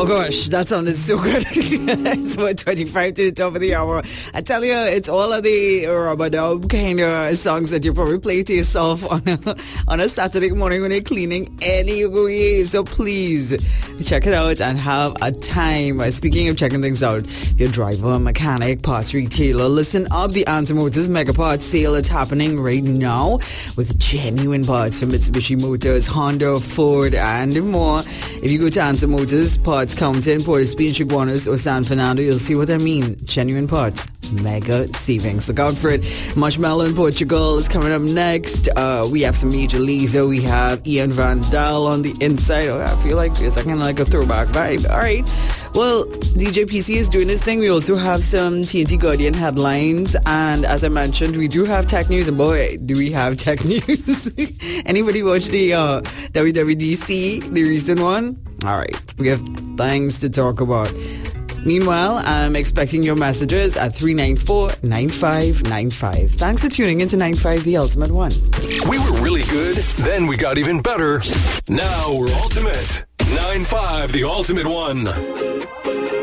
Oh gosh, that sounded so good. It's about 25 to the top of the hour. I tell you, it's all of the rub-a-dub kind of songs that you probably play to yourself on a Saturday morning when you're cleaning anyway. So please check it out and have a time. Speaking of checking things out, your driver, mechanic, parts retailer, listen up. The Answer Motors Mega Parts Sale is happening right now with genuine parts from Mitsubishi Motors, Honda, Ford, and more. If you go to Answer Motors, Parts Counter in Port of Spain, Chiguanos, or San Fernando, you'll see what I mean. Genuine parts, mega savings. Look out for it. Marshmallow in Portugal is coming up next. We have some Major Lazer. We have Ian Van Dahl on the inside. Oh, I feel like it's kind of like a throwback vibe. All right. Well, DJ PC is doing his thing. We also have some TNT Guardian headlines. And as I mentioned, we do have tech news. And boy, do we have tech news. Anybody watch the WWDC, the recent one? All right. We have things to talk about. Meanwhile, I'm expecting your messages at 394-9595. Thanks for tuning into 95 The Ultimate One. We were really good, then we got even better. Now we're ultimate. 95 The Ultimate One.